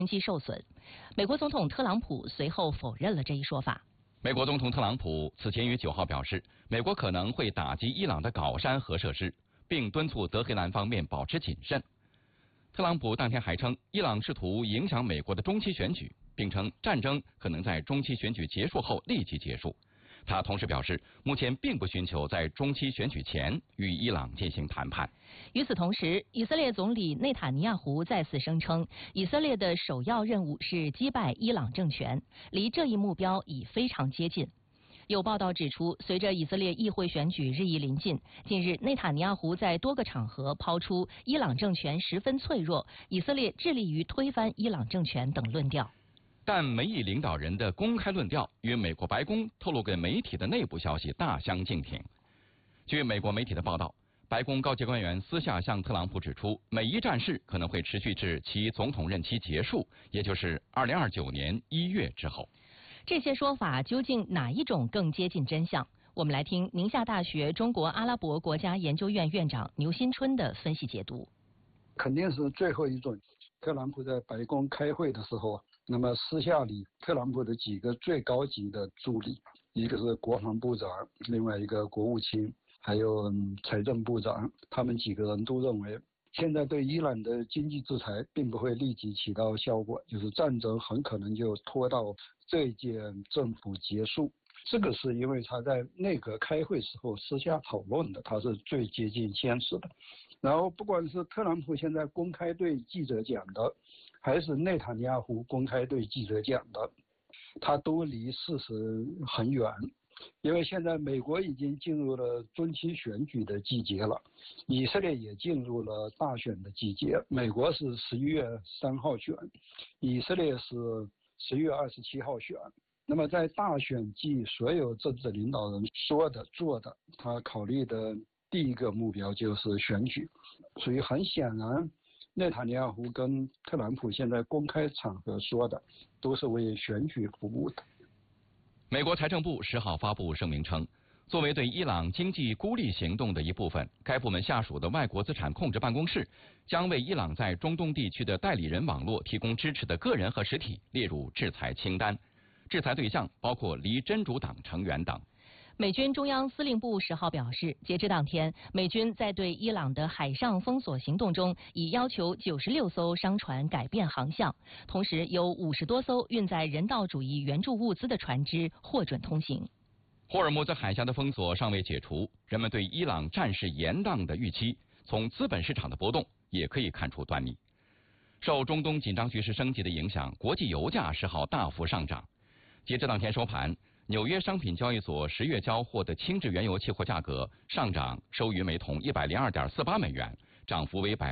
经济受损。美国总统特朗普随后否认了这一说法。 美国总统特朗普此前于9号表示，美国可能会打击伊朗的镐山核设施，并敦促德黑兰方面保持谨慎。特朗普当天还称，伊朗试图影响美国的中期选举，并称战争可能在中期选举结束后立即结束。他同时表示，目前并不寻求在中期选举前与伊朗进行谈判。 与此同时，以色列总理内塔尼亚胡再次声称，以色列的首要任务是击败伊朗政权，离这一目标已非常接近。有报道指出，随着以色列议会选举日益临近，近日内塔尼亚胡在多个场合抛出伊朗政权十分脆弱，以色列致力于推翻伊朗政权等论调。 但美以领导人的公开论调与美国白宫透露给媒体的内部消息大相径庭。据美国媒体的报道，白宫高级官员私下向特朗普指出，美伊战事可能会持续至其总统任期结束，也就是2029年1月之后。 这些说法究竟哪一种更接近真相？我们来听宁夏大学中国阿拉伯国家研究院院长牛新春的分析解读。 肯定是最后一种。特朗普在白宫开会的时候，那么私下里特朗普的几个最高级的助理，一个是国防部长，另外一个国务卿，还有财政部长，他们几个人都认为，现在对伊朗的经济制裁并不会立即起到效果，就是战争很可能就拖到这一届政府结束。这个是因为他在内阁开会时候私下讨论的，他是最接近现实的。然后不管是特朗普现在公开对记者讲的，还是内塔尼亚胡公开对记者讲的，他都离事实很远。因为现在美国已经进入了中期选举的季节了，以色列也进入了大选的季节。美国是11月3号选，以色列是11月27号选。那么在大选季，所有政治领导人说的做的，他考虑的第一个目标就是选举。所以很显然，内塔尼亚胡跟特朗普现在公开场合说的都是为选举服务的。 美国财政部10号发布声明称，作为对伊朗经济孤立行动的一部分，该部门下属的外国资产控制办公室将为伊朗在中东地区的代理人网络提供支持的个人和实体列入制裁清单。制裁对象包括离真主党成员等。 美军中央司令部10号表示，截至当天，美军在对伊朗的海上封锁行动中，已要求96艘商船改变航向，同时有50多艘运载人道主义援助物资的船只获准通行。 霍尔木兹海峡的封锁尚未解除，人们对伊朗战事延宕的预期，从资本市场的波动也可以看出端倪。受中东紧张局势升级的影响，国际油价10号大幅上涨。截至当天收盘，纽约商品交易所10月交货的轻质原油期货价格上涨，收于每桶102.48美元，涨幅为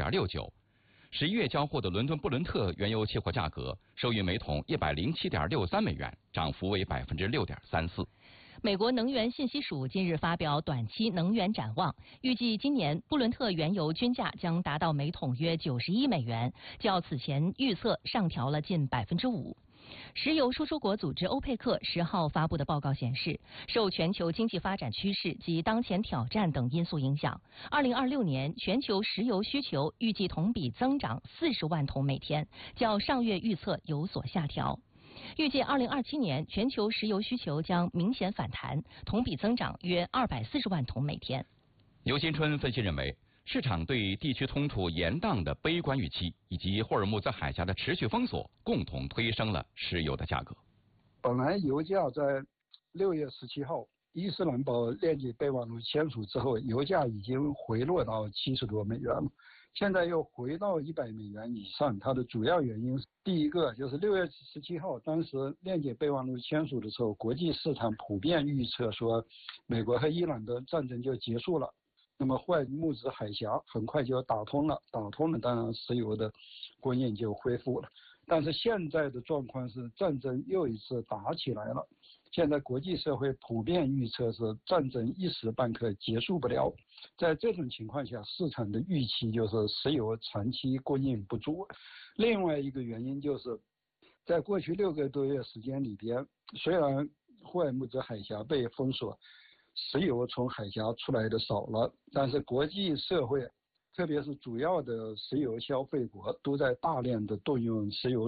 6.69%。11月交货的伦敦布伦特原油期货价格收于每桶107.63美元，涨幅为6.34%。 美国能源信息署近日发表短期能源展望，预计今年布伦特原油均价将达到每桶约91美元，较此前预测上调了近5%。石油输出国组织欧佩克10号发布的报告显示，受全球经济发展趋势及当前挑战等因素影响，2026年全球石油需求预计同比增长40万桶每天，较上月预测有所下调。预计2027年全球石油需求将明显反弹，同比增长约240万桶每天。 牛新春分析认为，市场对地区冲突延宕的悲观预期，以及霍尔木兹海峡的持续封锁，共同推升了石油的价格。 本来油价在6月17号伊斯兰堡链接备忘录签署之后，油价已经回落到70多美元了，现在又回到100美元以上。它的主要原因，第一个就是6月17号当时链接备忘录签署的时候，国际市场普遍预测说美国和伊朗的战争就结束了，那么霍尔木兹海峡很快就打通了，当然石油的供应就恢复了。但是现在的状况是战争又一次打起来了，现在国际社会普遍预测是战争一时半刻结束不了。在这种情况下，市场的预期就是石油长期供应不足。另外一个原因就是在过去6个多月时间里边，虽然霍尔木兹海峡被封锁，石油从海峡出来的少了，但是国际社会特别是主要的石油消费国都在大量的动用石油